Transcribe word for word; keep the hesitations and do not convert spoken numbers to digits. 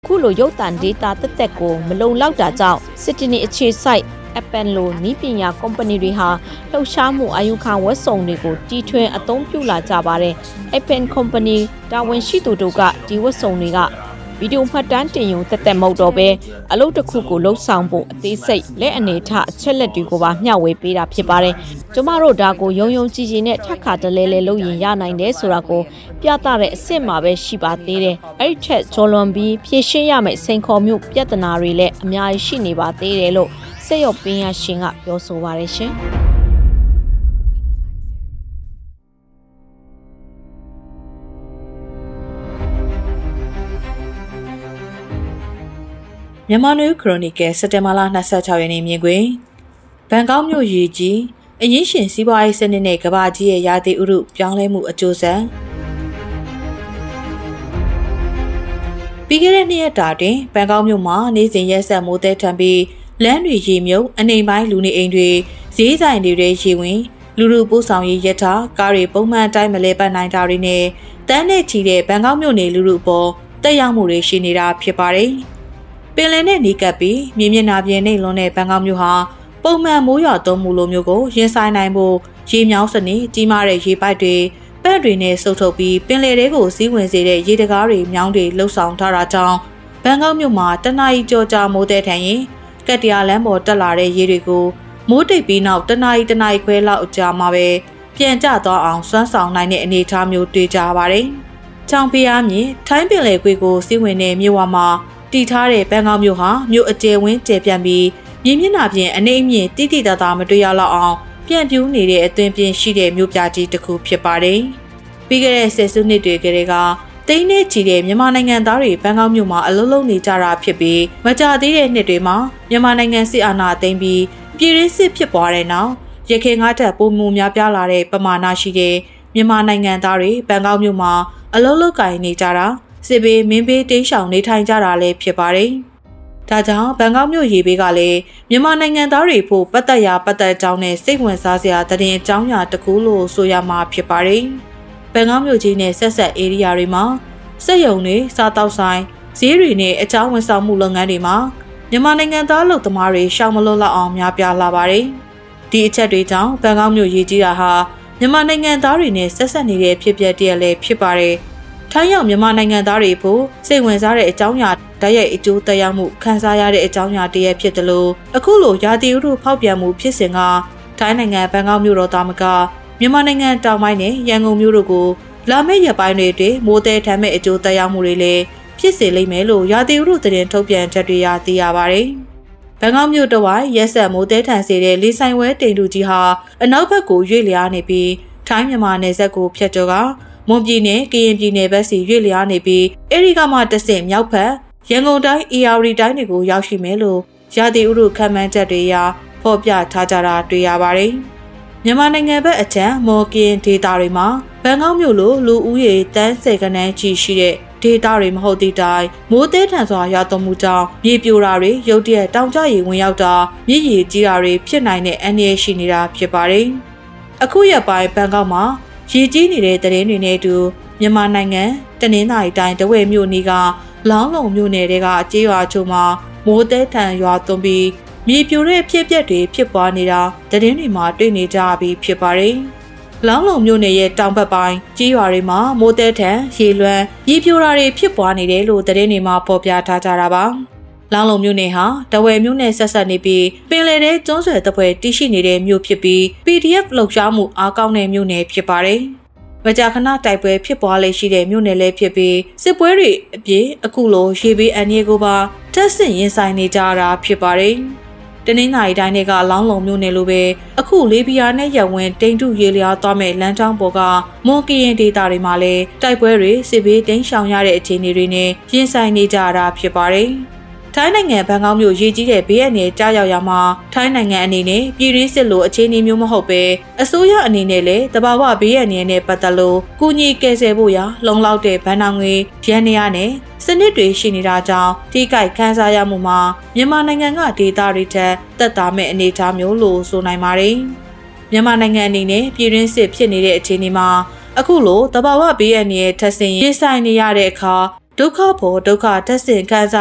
ခုလိုရုပ်တံဒေတာတက်တက်ကိုမလုံလောက်တာကြောင့်စစ်တီနီအခြေစိုက် Appen လိုနီးပညာကုမ္ပဏီတွေဟာလှုပ်ရှားမှုအာယုခံဝက်စုံတွေကိုတီထွင်အသုံးပြုလာကြပါတယ်။ Appen Company တာဝန်ရှိသူတို့ကဒီဝက်စုံတွေကဗီဒီယိုမှတ်တမ်းတင်ယူတက်တက်မဟုတ်တော့ပဲအလုပ်တစ်ခုကိုလှုပ်ဆောင်ဖို့အသေးစိတ်လက်အနေထအချက်လက်တွေကိုပါမျှဝေပေးတာဖြစ်ပါတယ်။ကျမတို့ဒါကိုယုံယုံကြည်ကြည်နဲ့ထပ်ခါတလဲလဲလုပ်ရင်ရနိုင်တယ်ဆိုတာကိုပြသတဲ့အစ်စ်မှာပဲရှိပါသေးတယ်။အဲ့ဒီထက်ကျော်လွန်ပြီးဖြည့်ရှင်းရမယ့်စိန်ခေါ်မှုပြဿနာတွေလည်းအများကြီးရှိနေပါသေးတယ်လို့စိတ်ရောပင်ရရှင်ကပြောဆိုပါတယ်ရှင်။မြန်မာနွေခရိုနီကယ်စက်တင်ဘာလ၂၆ရက်နေ့မြင်ကွင်းဘန်ကောက်မြို့ရေကြီးအရင်းရှင်စီးပွားရေးစနစ်နဲ့ကမ္ဘာကြီးရဲ့ရာသီဥတုပြောင်းလဲမှုအကျိုးဆက်ပြီးခဲ့တဲ့နှစ်ရက်တာတွင်ဘန်ကောက်မြို့မှာနေစဉ်ရက်ဆက်မိုးသည်ထန်ပြီးလမ်းတွေရေမြုပ်အနေပိုင်းလူနေအိမ်တွေဈေးဆိုင်တွေထဲရေဝင်လူလူပို့ဆောင်ရေးရထားကားတွေပုံမှန်တိုင်းမလဲပတ်နိုင်တာတွေနဲ့တန်းနဲ့ချီတဲ့ဘန်ကောက်မြို့နေလူလူအပေါ်တက်ရောက်မှုတွေရှိနေတာဖြစ်ပါတယ်ပင်လယ်နဲ့နီးကပ်ပြီးမြေမျက်နှာပြင်နှိမ့်လွန်းတဲ့ဘန်ကောက်မြို့ဟာပုံမှန်မိုးရွာသွန်းမှုလိုမျိုးကိုရင်ဆိုင်နိုင်ဖို့ရေမြောင်းစနစ်ကြီးမားတဲ့ရေပိုက်တွေပတ်တွေနဲ့စုပ်ထုတ်ပြီးပင်လယ်တွေကိုစီးဝင်စေတဲ့ရေတကားတွေမြောင်းတွေလှုပ်ဆောင်ထားတာကြောင့်ဘန်ကောက်မြို့မှာတနအီကြောကြာမိုးတဲ့ထန်ရင်ကက်တရာလမ်းပေါ်တက်လာတဲ့ရေတွေကိုမိုးတိတ်ပြီးနောက်တနအီတနအီခွဲလောက်အကြာမှာပဲပြန်ကျသွားအောင်စွမ်းဆောင်နိုင်တဲ့အနေအထားမျိုးတွေ့ကြပါတယ်။ချောင်ဖျားမြေထိုင်းပင်လယ်ကွေ့ကိုစီးဝင်တဲ့မြို့ဝမှာတည်ထားတဲ့ဘန်ကောက်မြို့ဟာမြို့အကျယ်ဝန်းကျယ်ပြန့်ပြီးမြေမျက်နှာပြင်အနေအမြင့်တိတိတသားမတွေ့ရလောက်အောင်ပြန့်ပြူးနေတဲ့အသွင်ပြင်ရှိတဲ့မြို့ပြကြီးတစ်ခုဖြစ်ပါတယ်။ပြီးခဲ့တဲ့ဆယ်စုနှစ်တွေကတည်းကတိန်းနဲ့ချီတဲ့မြန်မာနိုင်ငံသားတွေဘန်ကောက်မြို့မှာအလုပ်လုပ်နေကြတာဖြစ်ပြီးမကြာသေးတဲ့နှစ်တွေမှာမြန်မာနိုင်ငံစစ်အာဏာသိမ်းပြီးပြည်တွင်းစစ်ဖြစ်ပွားတဲ့နောက်ရခိုင်ငါးထပ်ပုံမှုများပြားလာတဲ့ပမာဏရှိတဲ့မြန်မာနိုင်ငံသားတွေဘန်ကောက်မြို့မှာအလုပ်လုပ်ကိုင်နေကြတာစစ်ဘေးမင်းဘေးတိမ်းရှောင်နေထိုင်ကြတာလည်းဖြစ်ပါတယ်။ဒါကြောင့်ဘန်ကောက်မြို့ရေဘေးကလည်းမြန်မာနိုင်ငံသားတွေဖို့ပတ်သက်ရာပတ်သက်ကြောင်းနဲ့စိတ်ဝင်စားစရာသတင်းအကြောင်းအရာတစ်ခုလို့ဆိုရမှာဖြစ်ပါတယ်။ဘန်ကောက်မြို့ကြီးနဲ့ဆက်ဆက်ဧရိယာတွေမှာစက်ရုံတွေစားတောက်ဆိုင်ဈေးတွေနဲ့အကြောင်းဝန်ဆောင်မှုလုပ်ငန်းတွေမှာမြန်မာနိုင်ငံသားလုပ်သမားတွေရှောင်မလွတ်လောက်အောင်များပြားလာပါတယ်။ဒီအချက်တွေကြောင့်ဘန်ကောက်မြို့ရေကြီးတာဟာမြန်မာနိုင်ငံသားတွေနဲ့ဆက်ဆက်နေတဲ့ဖြစ်ပျက်တည်းလည်းဖြစ်ပါတယ်။ထိုင်းရောက်မြန်မာနိုင်ငံသားတွေဖို့စိတ်ဝင်စားတဲ့အကြောင်းအရာဓာတ်ရိုက်အကျိုးသက်ရောက်မှုခံစားရတဲ့အကြောင်းအရာတည်းဖြစ်တယ်လို့အခုလိုရာသီဥတုဖောက်ပြန်မှုဖြစ်စဉ်ကထိုင်းနိုင်ငံဘန်ကောက်မြို့တော်သားမကမြန်မာနိုင်ငံတောင်ပိုင်းနဲ့ရန်ကုန်မြို့တို့ကိုလာမယ့်ရက်ပိုင်းတွေအတွင်းမိုးသည်ထမ်းမဲ့အကျိုးသက်ရောက်မှုတွေလည်းဖြစ်စေလိမ့်မယ်လို့ရာသီဥတုသတင်းထုတ်ပြန်ချက်တွေရသိရပါတယ်။ဘန်ကောက်မြို့တော်ဝိုင်းရက်ဆက်မိုးသည်ထန်စေတဲ့လေဆိုင်ဝဲတိမ်တူကြီးဟာအနောက်ဘက်ကိုရွေ့လျားနေပြီးထိုင်းမြန်မာနယ်စပ်ကိုဖြတ်ကျော်ကမွန်ပြည်နယ်ကရင်ပြည်နယ်ဘက်စီရွေ့လျားနေပြီးအဲဒီကမှတဆင့်မြောက်ဘက်ရန်ကုန်တိုင်းအေရဝတီတိုင်းတွေကိုရောက်ရှိမယ်လို့ရာသီဥတုခန့်မှန်းချက်တွေအရဖော်ပြထားကြတာတွေ့ရပါတယ်။မြန်မာနိုင်ငံဘက်အချမ်းမော်ကင်ဒေတာတွေမှာဘန်ကောက်မြို့လိုလူဦးရေတန်းဆယ်ကနန်းကြီးရှိတဲ့ဒေတာတွေမဟုတ်သည့်တိုင်မိုးသည်ထန်စွာရွာသွန်းမှုကြောင့်မြေပြိုတာတွေရုတ်တရက်တောင်ကျရေဝင်ရောက်တာမြစ်ရေကြီးတာတွေဖြစ်နိုင်တဲ့အန္တရာယ်ရှိနေတာဖြစ်ပါတယ်။အခုရက်ပိုင်းဘန်ကောက်မှာရေကြီးနေတဲ့သတင်းတွေနဲ့အတူမြန်မာနိုင်ငံတနင်္သာရီတိုင်းတဝဲမြို့နီးကလောင်းလုံမြို့နယ်တွေကကြေးရွာချို့မှာမိုးသည်ထန်ရွာသွန်းပြီးမြေပြိုတဲ့ဖြစ်ပျက်တွေဖြစ်ပွားနေတာသတင်းတွေမှာတွေ့နေကြပြီးဖြစ်ပါတယ်။လောင်းလုံမြို့နယ်ရဲ့တောင်ဘက်ပိုင်းကြေးရွာတွေမှာမိုးသည်ထန်ရေလွှမ်းမြေပြိုတာတွေဖြစ်ပွားနေတယ်လို့သတင်းတွေမှာဖော်ပြထားကြတာပါ။လောင်းလုံမြို့နယ်ဟာတဝဲမြို့နယ်ဆက်ဆက်နေပြီးပင်လယ်ထဲကျွန်းဆွယ်တပ်ဖွဲ့တည်ရှိနေတဲ့မြို့ဖြစ်ပြီး ပီဒီအက်ဖ် လှုပ်ရှားမှုအားကောင်းတဲ့မြို့နယ်ဖြစ်ပါတယ်။မကြာခဏတိုက်ပွဲဖြစ်ပွားလေရှိတဲ့မြို့နယ်လည်းဖြစ်ပြီးစစ်ပွဲတွေအပြင်အခုလိုရေဘေးအန္တရာယ်ကိုပါထပ်ဆင့်ရင်ဆိုင်နေကြတာဖြစ်ပါတယ်။တနင်္သာရီတိုင်းကလောင်းလုံမြို့နယ်လိုပဲအခုလေးဘီယာနဲ့ရဝင်းတိမ်တုရေလျားသွားမဲ့လမ်းကြောင်းပေါ်ကမွန်ကရင်ဒေသတွေမှာလည်းတိုက်ပွဲတွေစစ်ဘေးတိမ်းရှောင်ရတဲ့အခြေအနေတွေနဲ့ရင်ဆိုင်နေကြတာဖြစ်ပါတယ်။ထိုင်းနိုင်ငံဘန်ကောက်မြို့ရေကြီးတဲ့ဘေးအန္တရာယ်ကြားရောက်ရာမှာထိုင်းနိုင်ငံအနေနဲ့ပြည်တွင်းစစ်လိုအခြေအနေမျိုးမဟုတ်ပဲအစိုးရအနေနဲ့လည်းတဘာဝဘေးအန္တရာယ်နဲ့ပတ်သက်လို့ကူညီကယ်ဆယ်ဖို့ရာလုံလောက်တဲ့ဗန်နာငွေရန်နေရနဲ့စနစ်တွေရှိနေတာကြောင့်ထိခိုက်ခံစားရမှုမှာမြန်မာနိုင်ငံကဒေသတွေထက်သက်သာမဲ့အနေအထားမျိုးလို့ဆိုနိုင်ပါတယ်။မြန်မာနိုင်ငံအနေနဲ့ပြည်တွင်းစစ်ဖြစ်နေတဲ့အခြေအနေမှာအခုလိုတဘာဝဘေးအန္တရာယ်ထပ်ဆင့်ရင်ဆိုင်နေရတဲ့အခါဒုက္ခပေါ်ဒုက္ခတက်ဆင်ခံစား